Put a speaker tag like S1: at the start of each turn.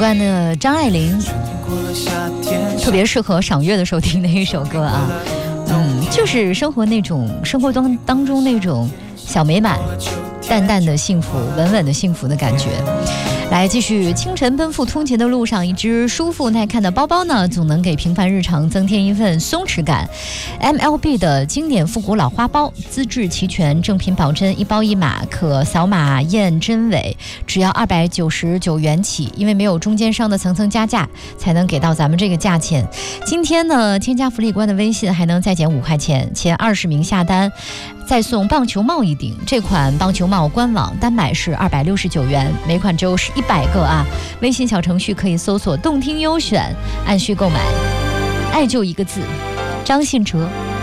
S1: 冠的张爱玲，特别适合赏月的时候听的一首歌啊。就是生活当中那种小美满，淡淡的幸福，稳稳的幸福的感觉。来继续，清晨奔赴通勤的路上，一只舒服耐看的包包呢，总能给平凡日常增添一份松弛感。MLB 的经典复古老花包，资质齐全，正品保真，一包一码，可扫码验真伪，只要299元起，因为没有中间商的层层加价，才能给到咱们这个价钱。今天呢，添加福利官的微信还能再减5块钱，前20名下单再送棒球帽一顶。这款棒球帽官网单买是269元，每款只有100个啊。微信小程序可以搜索动听优选，按需购买。爱就一个字，张信哲。